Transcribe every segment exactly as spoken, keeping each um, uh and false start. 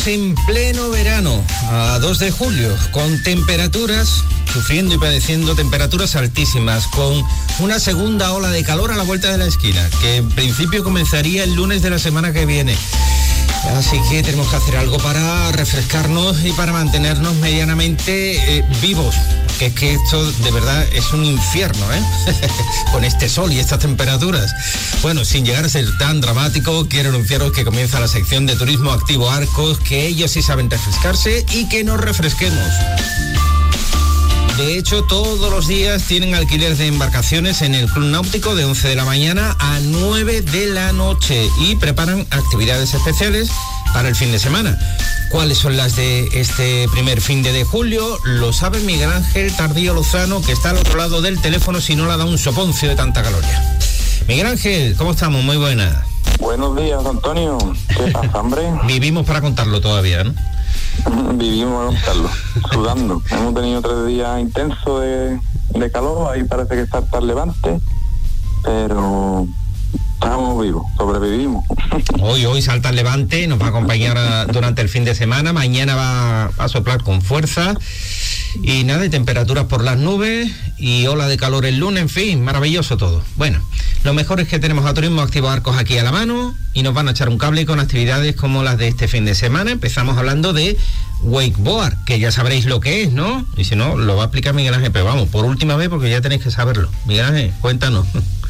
Estamos en pleno verano, a dos de julio, con temperaturas, sufriendo y padeciendo temperaturas altísimas, con una segunda ola de calor a la vuelta de la esquina, que en principio comenzaría el lunes de la semana que viene. Así que tenemos que hacer algo para refrescarnos y para mantenernos medianamente eh, vivos, que es que esto de verdad es un infierno, ¿eh? Con este sol y estas temperaturas. Bueno, sin llegar a ser tan dramático, quiero anunciaros que comienza la sección de Turismo Activo Arcos, que ellos sí saben refrescarse y que nos refresquemos. De hecho, todos los días tienen alquiler de embarcaciones en el Club Náutico de once de la mañana a nueve de la noche y preparan actividades especiales para el fin de semana. ¿Cuáles son las de este primer fin de, de julio? Lo sabe Miguel Ángel Tardío Lozano, que está al otro lado del teléfono si no le ha dado un soponcio de tanta caloría. Miguel Ángel, ¿cómo estamos? Muy buenas. Buenos días, Antonio. ¿Qué pasa, hombre? Vivimos para contarlo todavía, ¿no? Vivimos a contarlo, sudando. Hemos tenido tres días intensos de, de calor, ahí parece que está hasta el levante, pero estamos vivos, sobrevivimos. Hoy, hoy salta el levante, nos va a acompañar a, durante el fin de semana, mañana va a soplar con fuerza, y nada, y temperaturas por las nubes, y ola de calor el lunes, en fin, maravilloso todo. Bueno, lo mejor es que tenemos a Turismo Activo Arcos aquí a la mano, y nos van a echar un cable con actividades como las de este fin de semana. Empezamos hablando de wakeboard, que ya sabréis lo que es, ¿no? Y si no, lo va a explicar Miguel Ángel, pero vamos, por última vez, porque ya tenéis que saberlo. Miguel Ángel, cuéntanos.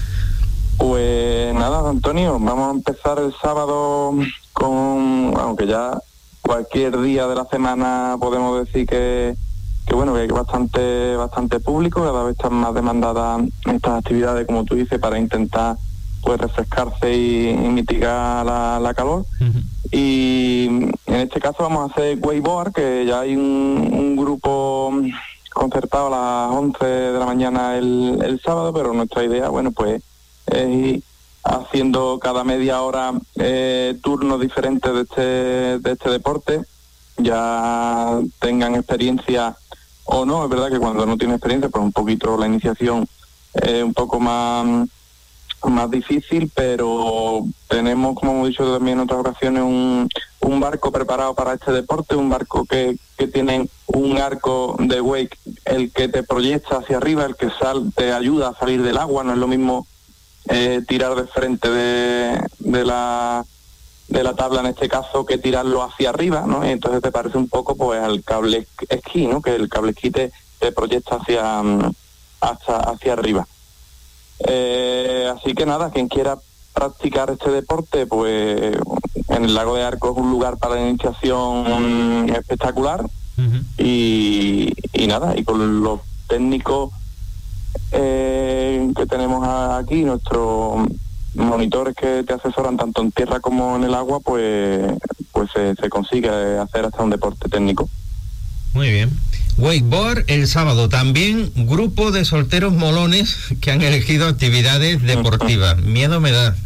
Pues nada, Antonio, vamos a empezar el sábado con, aunque ya cualquier día de la semana podemos decir que, que bueno, que hay bastante, bastante público, cada vez están más demandadas estas actividades, como tú dices, para intentar pues refrescarse y, y mitigar la, la calor. Uh-huh. Y en este caso vamos a hacer wakeboard, que ya hay un, un grupo concertado a las once de la mañana el, el sábado, pero nuestra idea, bueno, pues es ir haciendo cada media hora eh, turnos diferentes de este, de este deporte, ya tengan experiencia o no. Es verdad que cuando no tiene experiencia, pues un poquito la iniciación es un poco más más difícil, pero tenemos, como hemos dicho también en otras ocasiones, un, un barco preparado para este deporte, un barco que, que tiene un arco de wake, el que te proyecta hacia arriba, el que sal, te ayuda a salir del agua. No es lo mismo eh, tirar de frente de, de la de la tabla en este caso que tirarlo hacia arriba, ¿no? Y entonces te parece un poco pues al cable esquí, ¿no? Que el cable esquí te, te proyecta hacia hasta hacia arriba. Eh, así que nada, quien quiera practicar este deporte, pues en el lago de Arcos es un lugar para la iniciación espectacular. Uh-huh. y, y nada, y con los técnicos eh, que tenemos aquí, nuestros monitores que te asesoran tanto en tierra como en el agua, pues pues se, se consigue hacer hasta un deporte técnico. Muy bien. Wakeboard el sábado, también grupo de solteros molones que han elegido actividades deportivas. Miedo me da.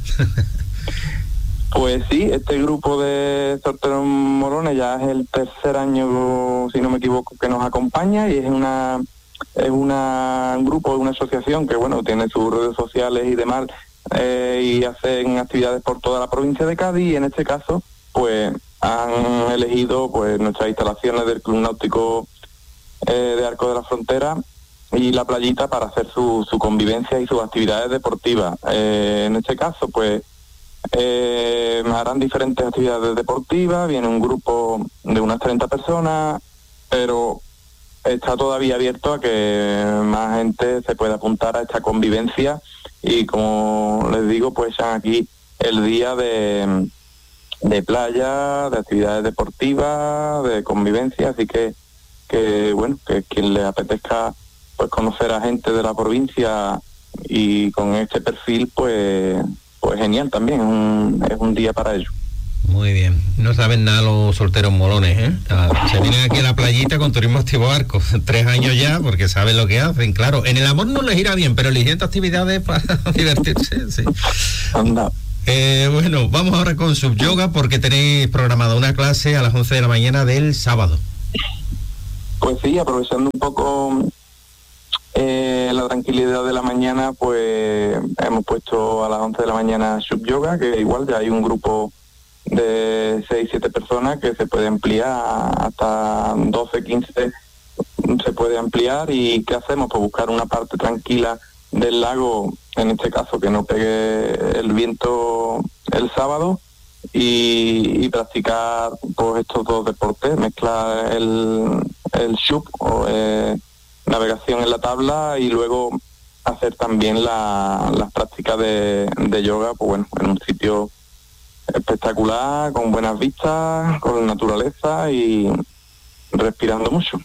Pues sí, este grupo de solteros molones ya es el tercer año, si no me equivoco, que nos acompaña, y es una es una un grupo, una asociación que bueno tiene sus redes sociales y demás, eh, y hacen actividades por toda la provincia de Cádiz, y en este caso pues han elegido pues nuestras instalaciones del Club Náutico Eh, de Arcos de la Frontera y la playita para hacer su, su convivencia y sus actividades deportivas. Eh, en este caso, pues, eh, harán diferentes actividades deportivas, viene un grupo de unas treinta personas, pero está todavía abierto a que más gente se pueda apuntar a esta convivencia, y como les digo, pues aquí el día de, de playa, de actividades deportivas, de convivencia, así que que bueno, que quien le apetezca pues conocer a gente de la provincia y con este perfil, pues pues genial también, es un, es un día para ello. Muy bien, no saben nada los solteros molones, ¿eh? Se vienen aquí a la playita con Turismo Activo Arcos, tres años ya, porque saben lo que hacen, claro. En el amor no les irá bien, pero eligiendo actividades para divertirse, sí. Anda. Eh, bueno, vamos ahora con Subyoga, porque tenéis programada una clase a las once de la mañana del sábado. Pues sí, aprovechando un poco eh, la tranquilidad de la mañana, pues hemos puesto a las once de la mañana Subyoga, que igual ya hay un grupo de seis siete personas, que se puede ampliar hasta doce quince, se puede ampliar. ¿Y qué hacemos? Pues buscar una parte tranquila del lago, en este caso que no pegue el viento el sábado, y, y practicar pues estos dos deportes, mezclar el, el SUP o eh, navegación en la tabla, y luego hacer también la, las prácticas de, de yoga, pues bueno, en un sitio espectacular, con buenas vistas, con naturaleza y respirando mucho.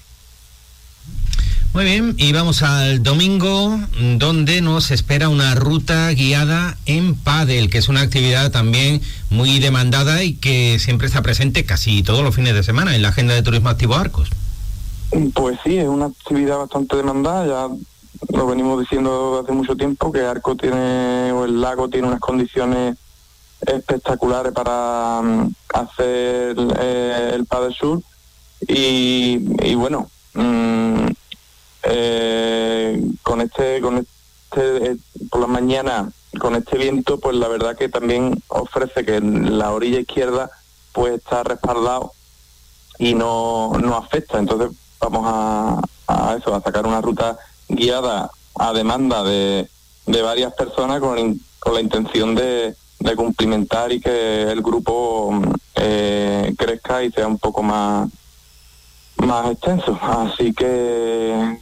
Muy bien, y vamos al domingo, donde nos espera una ruta guiada en pádel, que es una actividad también muy demandada y que siempre está presente casi todos los fines de semana en la agenda de Turismo Activo Arcos. Pues sí, es una actividad bastante demandada, ya lo venimos diciendo hace mucho tiempo, que Arcos tiene, o el lago tiene unas condiciones espectaculares para um, hacer eh, el pádel sur, y, y bueno, um, eh, con este, con este eh, por la mañana, con este viento, pues la verdad que también ofrece que en la orilla izquierda pues está respaldado y no, no afecta. Entonces vamos a, a eso, a sacar una ruta guiada a demanda de, de varias personas con, con la intención de, de cumplimentar y que el grupo eh, crezca y sea un poco más más extenso. Así que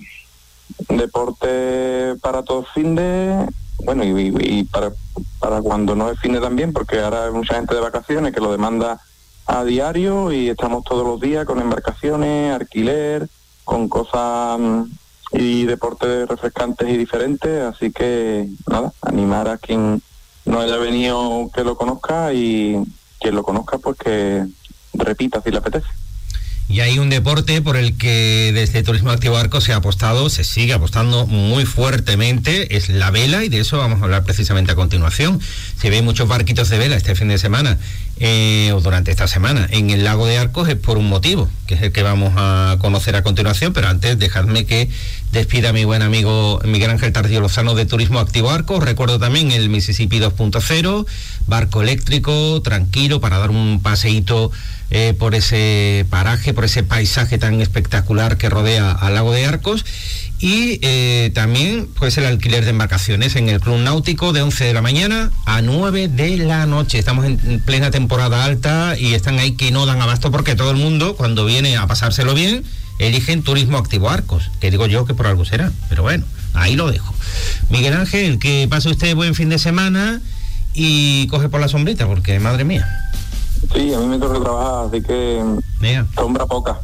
deporte para todos fines, bueno, y, y para para cuando no es fin de también, porque ahora hay mucha gente de vacaciones que lo demanda a diario, y estamos todos los días con embarcaciones, alquiler, con cosas y deportes refrescantes y diferentes. Así que nada, animar a quien no haya venido que lo conozca, y quien lo conozca pues que repita si le apetece. Y hay un deporte por el que desde Turismo Activo Arcos se ha apostado, se sigue apostando muy fuertemente, es la vela, y de eso vamos a hablar precisamente a continuación. Se ven muchos barquitos de vela este fin de semana, eh, o durante esta semana, en el lago de Arcos, es por un motivo, que es el que vamos a conocer a continuación, pero antes dejadme que despida a mi buen amigo Miguel Ángel Tardío Lozano de Turismo Activo Arcos. Recuerdo también el Mississippi dos punto cero, barco eléctrico, tranquilo, para dar un paseíto eh, por ese paraje, por ese paisaje tan espectacular que rodea al lago de Arcos. Y eh, también pues el alquiler de embarcaciones en el Club Náutico de once de la mañana a nueve de la noche. Estamos en plena temporada alta y están ahí que no dan abasto, porque todo el mundo, cuando viene a pasárselo bien, eligen Turismo Activo Arcos, que digo yo que por algo será, pero bueno, ahí lo dejo. Miguel Ángel, que pase usted buen fin de semana y coge por la sombrita, porque madre mía. Sí, a mí me toca trabajar, así que Mira. sombra poca.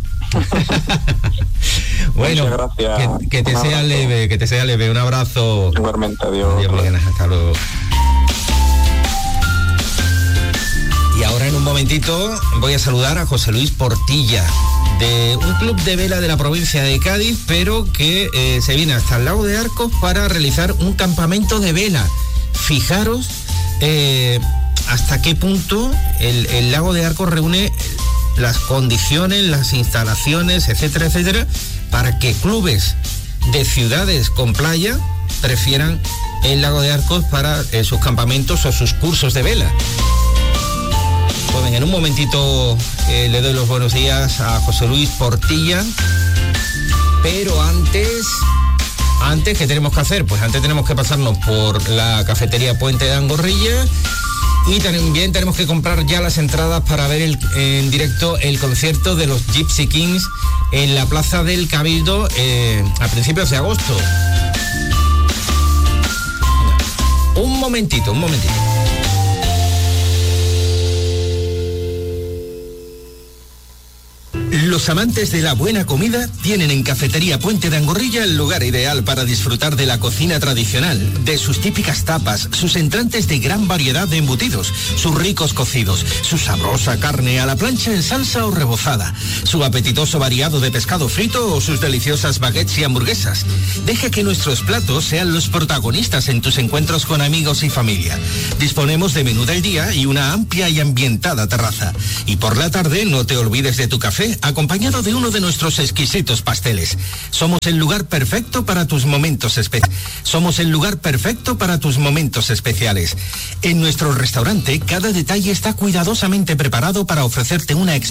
Bueno, muchas gracias. Que, que te sea leve, que te sea leve. Un abrazo. Igualmente, adiós. Adiós, Miguel Ángel, hasta luego. Y ahora en un momentito voy a saludar a José Luis Portilla, de un club de vela de la provincia de Cádiz, pero que eh, se viene hasta el lago de Arcos para realizar un campamento de vela. Fijaros eh, hasta qué punto el, el lago de Arcos reúne las condiciones, las instalaciones, etcétera, etcétera, para que clubes de ciudades con playa prefieran el lago de Arcos para eh, sus campamentos o sus cursos de vela. Pues en un momentito eh, le doy los buenos días a José Luis Portilla, pero antes, antes, ¿qué tenemos que hacer? Pues antes tenemos que pasarnos por la cafetería Puente de Angorrilla, y también tenemos que comprar ya las entradas para ver el, en directo el concierto de los Gypsy Kings en la Plaza del Cabildo eh, a principios de agosto. Un momentito, un momentito. Los amantes de la buena comida tienen en Cafetería Puente de Angorrilla el lugar ideal para disfrutar de la cocina tradicional, de sus típicas tapas, sus entrantes de gran variedad de embutidos, sus ricos cocidos, su sabrosa carne a la plancha en salsa o rebozada, su apetitoso variado de pescado frito o sus deliciosas baguettes y hamburguesas. Deja que nuestros platos sean los protagonistas en tus encuentros con amigos y familia. Disponemos de menú del día y una amplia y ambientada terraza. Y por la tarde no te olvides de tu café acompañado acompañado de uno de nuestros exquisitos pasteles. Somos el lugar perfecto para tus momentos especiales. Somos el lugar perfecto para tus momentos especiales. En nuestro restaurante, cada detalle está cuidadosamente preparado para ofrecerte una experiencia